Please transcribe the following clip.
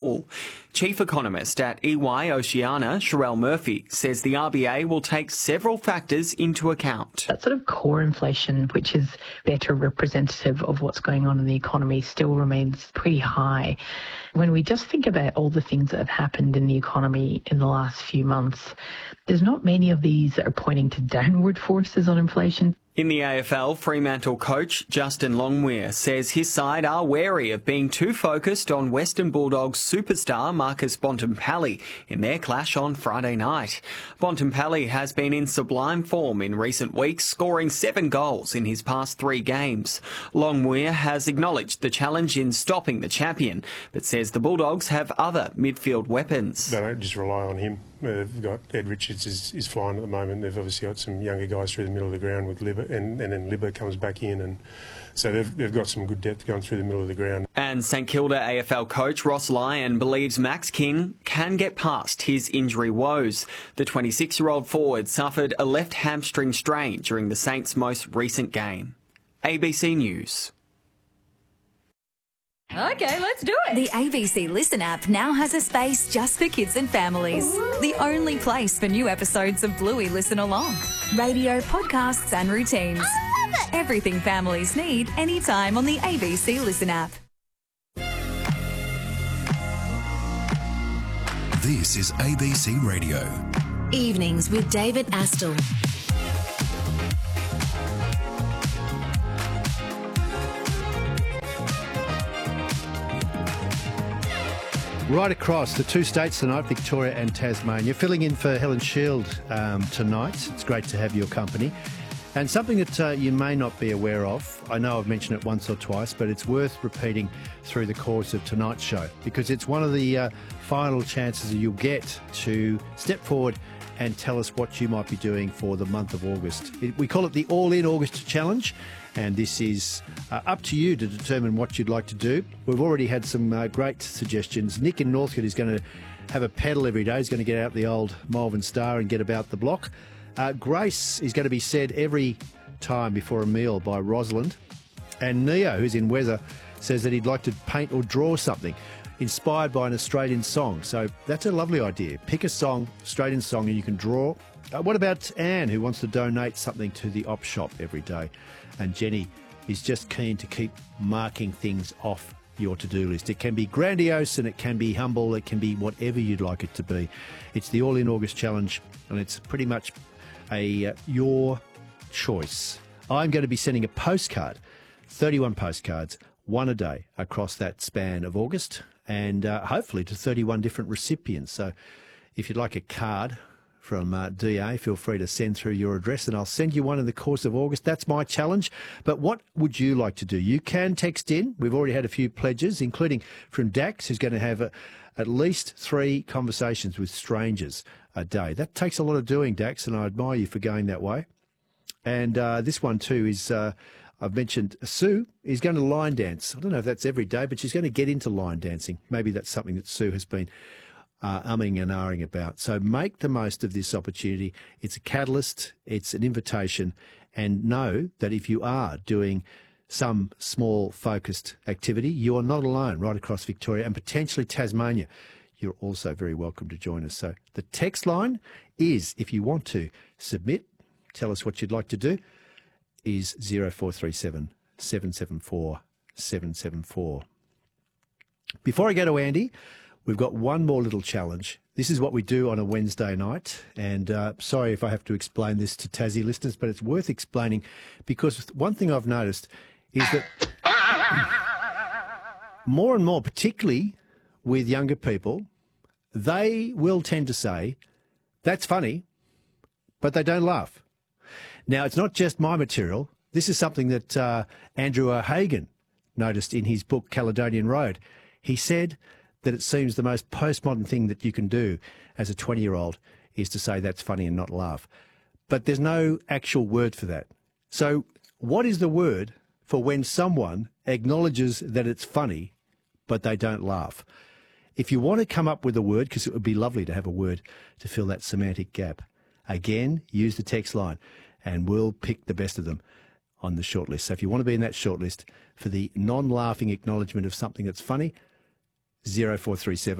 fall. Chief economist at EY Oceania, Sherelle Murphy, says the RBA will take several factors into account. That sort of core inflation, which is better representative of what's going on in the economy, still remains pretty high. When we just think about all the things that have happened in the economy in the last few months, there's not many of these that are pointing to downward forces on inflation. In the AFL, Fremantle coach Justin Longmuir says his side are wary of being too focused on Western Bulldogs superstar Marcus Bontempelli in their clash on Friday night. Bontempelli has been in sublime form in recent weeks, scoring 7 goals in his past 3 games. Longmuir has acknowledged the challenge in stopping the champion, but says the Bulldogs have other midfield weapons. They don't just rely on him. They've got Ed Richards is flying at the moment. They've obviously got some younger guys through the middle of the ground with Libba, and then Libba comes back in, and so they've got some good depth going through the middle of the ground. And St Kilda AFL coach Ross Lyon believes Max King can get past his injury woes. The 26-year-old forward suffered a left hamstring strain during the Saints' most recent game. ABC News. Okay, let's do it. The ABC Listen app now has a space just for kids and families. Ooh. The only place for new episodes of Bluey Listen Along. Radio, podcasts and routines. I love it. Everything families need anytime on the ABC Listen app. This is ABC Radio. Evenings with David Astle. Right across the 2 states tonight, Victoria and Tasmania. Filling in for Helen Shield tonight. It's great to have your company. And something that you may not be aware of, I know I've mentioned it once or twice, but it's worth repeating through the course of tonight's show, because it's one of the final chances that you'll get to step forward and tell us what you might be doing for the month of August. We call it the All In August Challenge, and this is up to you to determine what you'd like to do. We've already had some great suggestions. Nick in Northcote is going to have a pedal every day. He's going to get out the old Malvern Star and get about the block. Grace is going to be said every time before a meal by Rosalind. And Neo, who's in Weather, says that he'd like to paint or draw something inspired by an Australian song. So that's a lovely idea. Pick a song, Australian song, and you can draw. What about Anne, who wants to donate something to the op shop every day? And Jenny is just keen to keep marking things off your to-do list. It can be grandiose and it can be humble. It can be whatever you'd like it to be. It's the All In August Challenge, and it's pretty much your choice. I'm going to be sending a postcard, 31 postcards, one a day across that span of August, and hopefully to 31 different recipients. So if you'd like a card from DA, feel free to send through your address and I'll send you one in the course of August. That's my challenge. But what would you like to do? You can text in. We've already had a few pledges, including from Dax, who's going to have at least 3 conversations with strangers a day. That takes a lot of doing, Dax, and I admire you for going that way. And this one too is, I've mentioned Sue is going to line dance. I don't know if that's every day, but she's going to get into line dancing. Maybe that's something that Sue has been umming and ahhing about. So make the most of this opportunity. It's a catalyst, it's an invitation, and know that if you are doing some small focused activity, you are not alone right across Victoria and potentially Tasmania. You're also very welcome to join us. So the text line is, if you want to submit, tell us what you'd like to do, is 0437 774 774. Before I go to Andy, we've got one more little challenge. This is what we do on a Wednesday night, and sorry if I have to explain this to Tassie listeners, but it's worth explaining because one thing I've noticed is that more and more, particularly with younger people, they will tend to say, that's funny, but they don't laugh. Now, it's not just my material. This is something that Andrew O'Hagan noticed in his book, Caledonian Road. He said that it seems the most postmodern thing that you can do as a 20-year-old is to say that's funny and not laugh. But there's no actual word for that. So what is the word for when someone acknowledges that it's funny, but they don't laugh? If you want to come up with a word, because it would be lovely to have a word to fill that semantic gap, again, use the text line and we'll pick the best of them on the shortlist. So if you want to be in that shortlist for the non-laughing acknowledgement of something that's funny, 0437